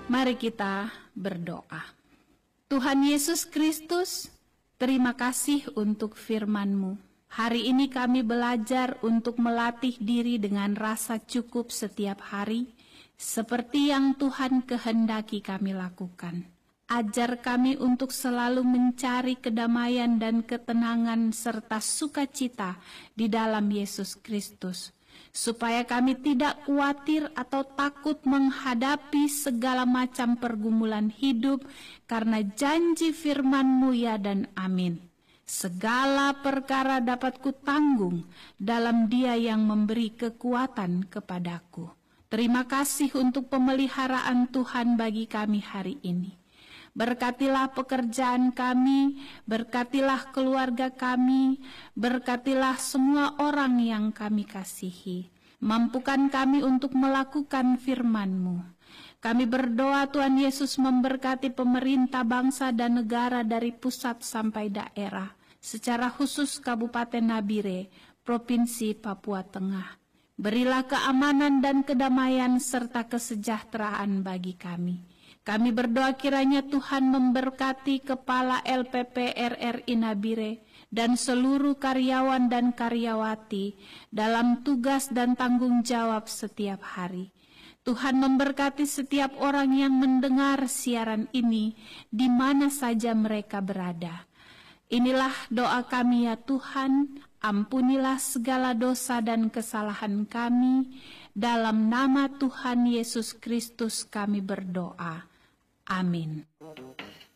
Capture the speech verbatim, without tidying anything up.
Mari kita berdoa. Tuhan Yesus Kristus, terima kasih untuk firman-Mu. Hari ini kami belajar untuk melatih diri dengan rasa cukup setiap hari, seperti yang Tuhan kehendaki kami lakukan. Ajar kami untuk selalu mencari kedamaian dan ketenangan serta sukacita di dalam Yesus Kristus, supaya kami tidak khawatir atau takut menghadapi segala macam pergumulan hidup, karena janji firman-Mu ya dan amin. Segala perkara dapat kutanggung dalam Dia yang memberi kekuatan kepadaku. Terima kasih untuk pemeliharaan Tuhan bagi kami hari ini. Berkatilah pekerjaan kami, berkatilah keluarga kami, berkatilah semua orang yang kami kasihi. Mampukan kami untuk melakukan firman-Mu. Kami berdoa Tuhan Yesus memberkati pemerintah bangsa dan negara dari pusat sampai daerah, secara khusus Kabupaten Nabire, Provinsi Papua Tengah. Berilah keamanan dan kedamaian serta kesejahteraan bagi kami. Kami berdoa kiranya Tuhan memberkati Kepala L P P R R I Nabire dan seluruh karyawan dan karyawati dalam tugas dan tanggung jawab setiap hari. Tuhan memberkati setiap orang yang mendengar siaran ini di mana saja mereka berada. Inilah doa kami ya Tuhan, ampunilah segala dosa dan kesalahan kami. Dalam nama Tuhan Yesus Kristus kami berdoa. Amin.